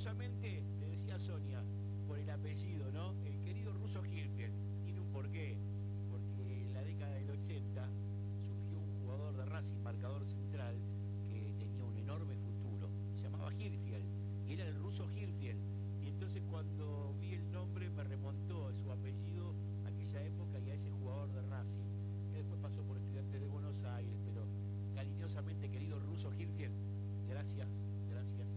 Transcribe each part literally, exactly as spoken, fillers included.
cariñosamente le decía a Sonia, por el apellido, ¿no? El querido Russo Hirfield. Tiene un porqué, porque en la década del ochenta surgió un jugador de Racing, marcador central, que tenía un enorme futuro. Se llamaba Hirfield, y era el Russo Hirfield. Y entonces cuando vi el nombre me remontó a su apellido a aquella época y a ese jugador de Racing, que después pasó por Estudiantes de Buenos Aires, pero cariñosamente querido Russo Hirfield, gracias, gracias, gracias.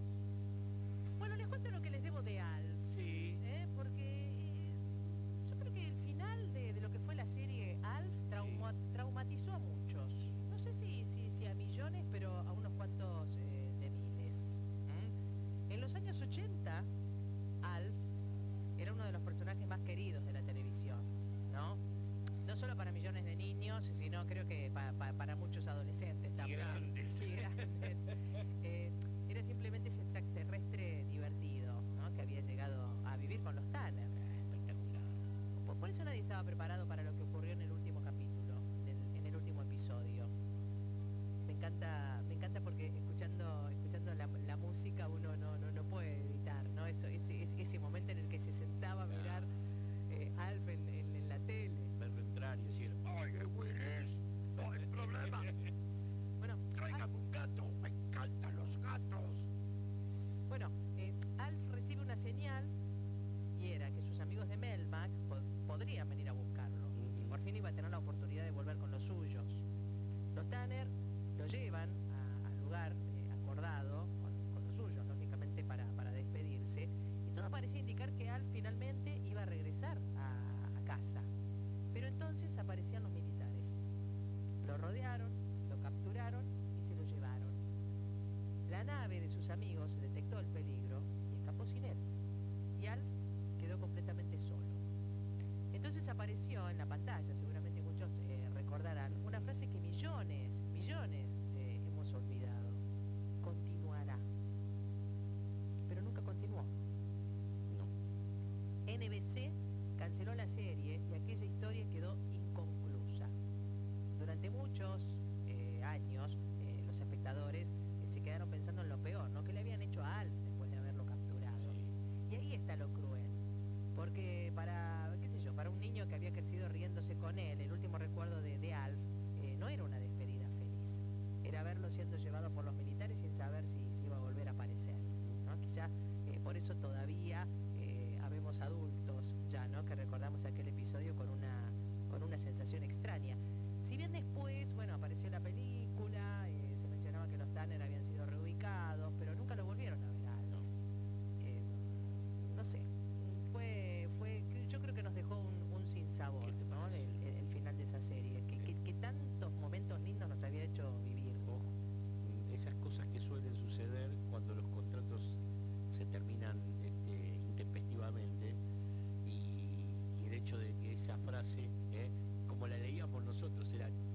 Bueno, les cuento lo que les debo de Alf. Sí. ¿eh? Porque eh, yo creo que el final de, de lo que fue la serie Alf trauma, sí. traumatizó a muchos. No sé si, si, si a millones, pero a unos cuantos eh, de miles. ¿Mm? En los años ochenta, Alf era uno de los personajes más queridos de la televisión, ¿no? No solo para millones de niños, sino creo que pa, pa, para muchos adolescentes también. Y grandes. Y grandes. eh, era simplemente ese extraterrestre divertido, ¿no? Que había llegado a vivir con los Tanner. Espectacular. Por, por eso nadie estaba preparado para lo que ocurrió en el último capítulo, en, en el último episodio. Me encanta, me encanta porque escuchando, escuchando la, la música uno no, no, no puede evitar, ¿no? Eso, ese, ese, ese momento en el que se sentaba a mirar eh, Alf en, en, en la tele. Verlo entrar y decir, oye, Willis, no hay problema. Bueno, tráigame un gato, me encantan los gatos. Bueno, eh, Alf recibe una señal y era que sus amigos de Melmac pod podrían venir a buscarlo. Uh-huh. Y por fin iba a tener la oportunidad de volver con los suyos. Los Tanner lo llevan a, al lugar eh, acordado con, con los suyos, lógicamente para, para despedirse. Y todo parecía indicar que Alf finalmente iba a regresar a, a casa. Pero entonces aparecían los militares. Lo rodearon, lo capturaron y se lo llevaron. La nave de sus amigos detectó el peligro y escapó sin él. Y Alf quedó completamente solo. Entonces apareció en la pantalla, seguramente muchos eh, recordarán, una frase que millones, millones eh, hemos olvidado. Continuará. Pero nunca continuó. No. N B C canceló la serie y aquella historia quedó inconclusa. Durante muchos eh, años, eh, los espectadores eh, se quedaron pensando en lo peor, ¿no? Que le habían hecho a Alf después de haberlo capturado. Sí. Y ahí está lo cruel. Porque para, qué sé yo, para un niño que había crecido riéndose con él, el último recuerdo de, de Alf eh, no era una despedida feliz. Era verlo siendo llevado por los militares sin saber si, si iba a volver a aparecer, ¿no? Quizá eh, por eso todavía eh, habemos adultos ya, ¿no? Que recordamos aquel episodio con una, con una sensación extraña. Si bien después, bueno, apareció la película, eh, se mencionaba que los Tanner habían sido reubicados, pero nunca lo volvieron a ver a Alf. Eh, no sé, fue, fue, yo creo que nos dejó un, un sinsabor, ¿no? El, el, el final de esa serie, que, que, que tantos momentos lindos nos había hecho vivir. Ojo, esas cosas que suelen suceder cuando los contratos se terminan este, intempestivamente y, y el hecho de que esa frase, ¿eh? como la leíamos nosotros, era